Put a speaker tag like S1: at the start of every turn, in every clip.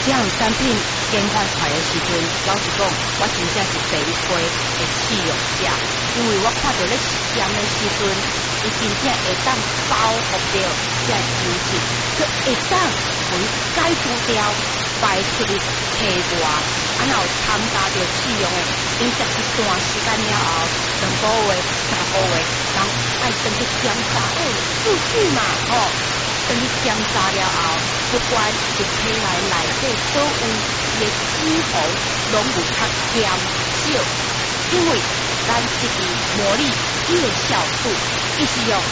S1: 这样产品研发出来的时阵，老实讲，我真正是第一批的试用者，因为我看到咧实验的时阵，伊真正会当包覆到这油脂，佮会当互伊解除掉排出去体外，然后参加着试用的，因食一段时间了后，2个月、3个月，人爱等去检查，数据嘛，等你检查了后，不管是体内底所有的脂肪拢有较减少，因为咱这个魔力夜酵素，伊是用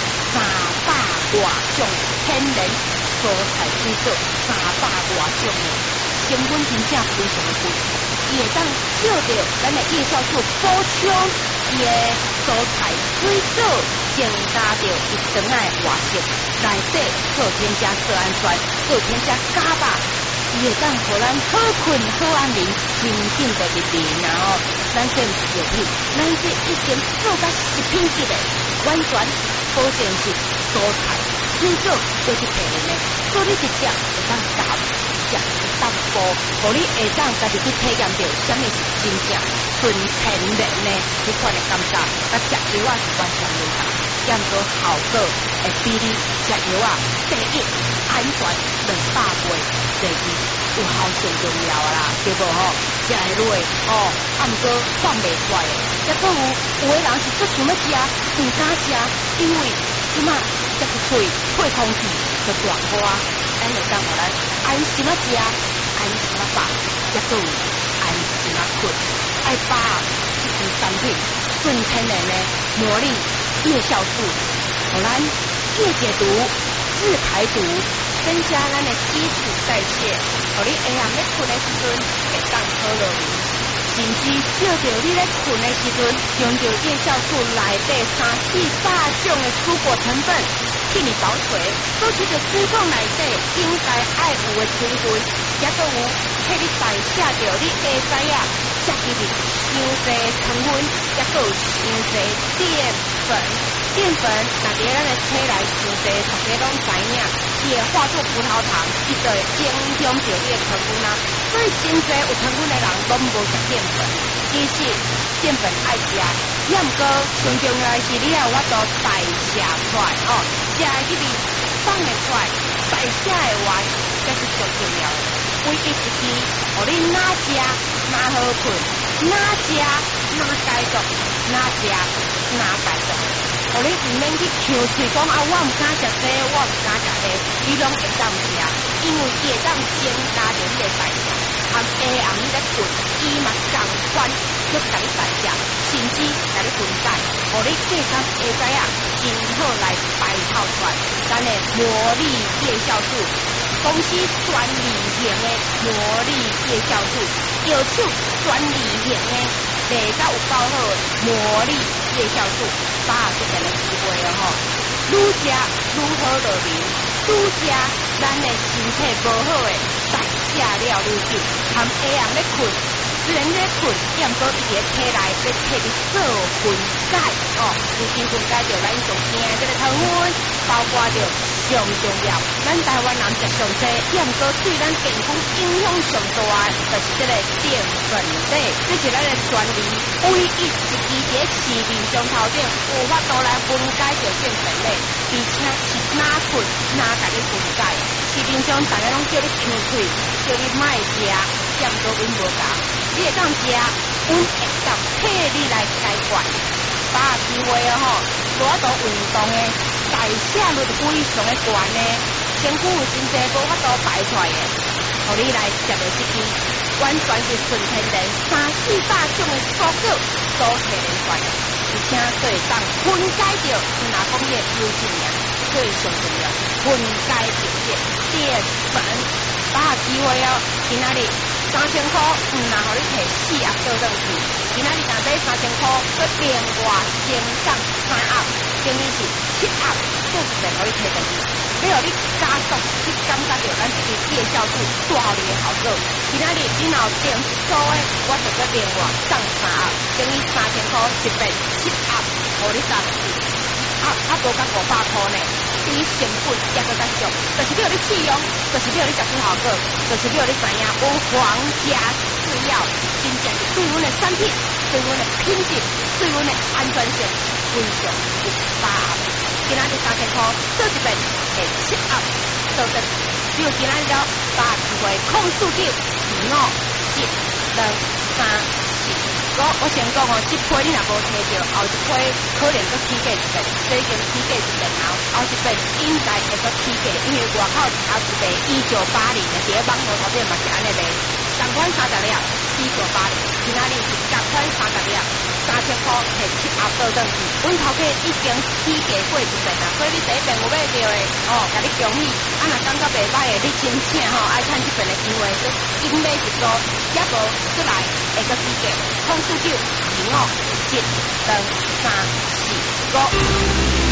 S1: 300多种天然蔬菜水果，300多种的，成本真正非常的贵，伊会当借着咱的夜酵素补充伊的蔬菜水果，增加着一层的活性，内底做添加色氨酸，做添加伽马，伊会当互咱好困好安眠，真正的入眠啊！咱这唔是药品，咱这已经做到食品级的，完全保证是蔬菜水果就是天然的，所以你直接会当夹食会当补，互你会当家己去体验到什么是真正纯天然的迄款的感觉，甲食药是完全唔同，也毋过效果会比你食药第一安全200倍，第二有效性重要啦，对无食会落啊毋过放袂出来，抑佫有的人是足想要食，唔敢食，因为即马这个喙配空气就大花，咱会当互咱安心啊食，安心啊饱，抑佫有安心啊困，爱把这支产品纯天然的魔力夜酵素，互咱夜解毒、治排毒，增加咱的基础代谢，互你下暗咧困的时阵会当好落眠，甚至借着你咧困的时阵，用着夜酵素内底300-400种的蔬果成分替你保水，保持着肝脏内底应该爱有的成分，也佫有替你代谢着你会知影食入去伤济成分，也佫有伤济淀粉。淀粉若伫咱的体内伤济，大家拢知影，伊会化作葡萄糖，伊就会影响着你的糖分啊。所以真济有糖分的人拢无食淀粉，其实淀粉爱食，也毋过上重要的是你要有法度代谢出来食入去放会出来，代谢会完，这是最重要的。唯一一支，互你哪食哪好困，哪食哪解毒，哪食哪解毒。互你唔免去呛嘴讲我唔敢食这，我唔敢食那，你拢会当食，因为伊会当增加着你的代谢，下暗你咧困，伊嘛共款去甲你代谢，甚至甲你分解，互你过餐会知影真好来排透出来。咱的魔力夜酵素，公司专利型的魔力夜酵素，药厂专利型的。卖甲有够好的魔力夜酵素，把握这个机会愈食愈好落眠，愈食咱的身体无好的代谢了愈紧，含下暗咧困，虽然咧困，也毋过伊伫体内咧替你做分解有时分解着咱上惊这个糖分，包括着上重要，咱台湾人食上济，也毋过对咱健康影响上大就是这个淀粉类，这是咱的专利，唯一一支在市面上头顶有法度来分解着淀粉类，而且是哪困哪甲你分解。市面上大家拢叫你抽嘴，叫你卖食，也毋过阮无讲，你会当食，阮会当替你来解决。把握机会无法度运动的。代谢率非常的悬呢，身躯有真济无法度排出来的，互你来食到这支，完全是纯天然300-400种的蔬果所提炼出来的，而且可以当分解着哪讲的优质名，最上重要分解着淀粉。把握机会今仔日3000块，若互你摕4盒做转去，今仔日若买3000块，佮另外增送3盒。等于是7盒，都是袂可以摕转去，要互你加速去感觉到咱这个夜酵素带互你的效果。今仔日你若有订一组的，我就搁另外送3盒，等于3000块一份7盒，互你加入去，无甲500块呢。 低成本也搁较俗，就是要你试用，就是要你食出效果，就是要你知影有皇家制药，真正是对阮的产品、对阮的品质、对阮的安全性非常有把握。今仔日3000块做一遍会7盒，做得只有今仔日了，把握机会0579272345。我先讲哦，这批你若无摕到，后一批可能搁起价一遍，这已经起价一遍后一遍应该会搁起价，因为外口头一卖1980的，伫咧网络头边嘛是安尼卖，同款30粒1980，今仔日是同款30粒3000块摕7盒倒转去，阮头家已经起价过一遍啦，所以你第一遍有买到的哦，甲你恭喜，若感觉袂歹的，你真正吼爱趁这边的机会，你应买一组，也无出来会搁起价。09257345。